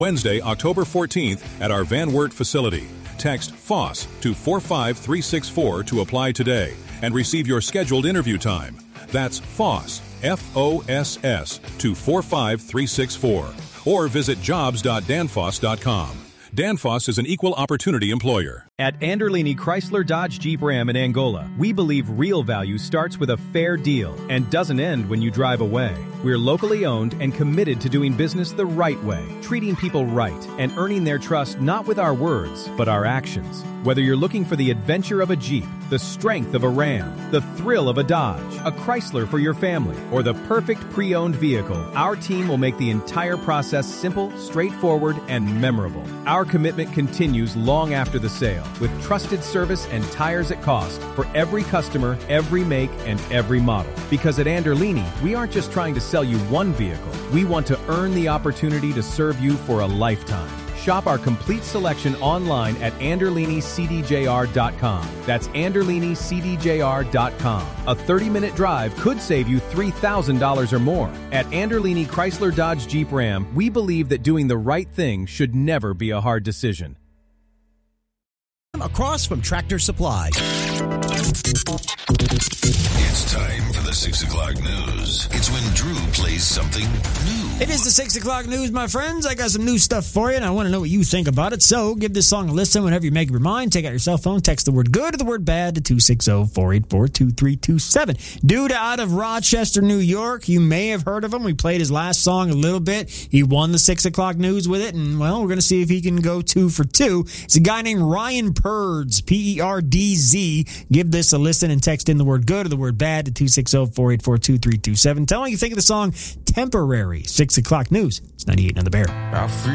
Wednesday, October 14th at our Van Wert facility. Text FOSS to 45364 to apply today and receive your scheduled interview time. That's FOSS, F-O-S-S, to 45364. Or visit jobs.danfoss.com. Danfoss is an equal opportunity employer. At Anderlini Chrysler Dodge Jeep Ram in Angola, we believe real value starts with a fair deal and doesn't end when you drive away. We're locally owned and committed to doing business the right way, treating people right, and earning their trust not with our words, but our actions. Whether you're looking for the adventure of a Jeep, the strength of a Ram, the thrill of a Dodge, a Chrysler for your family, or the perfect pre-owned vehicle, our team will make the entire process simple, straightforward, and memorable. Our commitment continues long after the sale, with trusted service and tires at cost for every customer, every make, and every model. Because at Anderlini, we aren't just trying to sell you one vehicle. We want to earn the opportunity to serve you for a lifetime. Shop our complete selection online at AnderliniCDJR.com. That's AnderliniCDJR.com. A 30-minute drive could save you $3,000 or more. At Anderlini Chrysler Dodge Jeep Ram, we believe that doing the right thing should never be a hard decision. Across from Tractor Supply. It's time for the 6 o'clock news. It's when Drew plays something new. It is the 6 o'clock news, my friends. I got some new stuff for you, and I want to know what you think about it. So give this song a listen whenever you make up your mind. Take out your cell phone, text the word good or the word bad to 260-484-2327. Dude out of Rochester, New York. You may have heard of him. We played his last song a little bit. He won the 6 o'clock news with it, and, well, we're going to see if he can go 2 for 2. It's a guy named Ryan Perdz, P-E-R-D-Z. Give this a listen and text in the word good or the word bad to 260-484-2327. Tell me what you think of the song Temporary. 6 o'clock news. It's 98 on the Bear.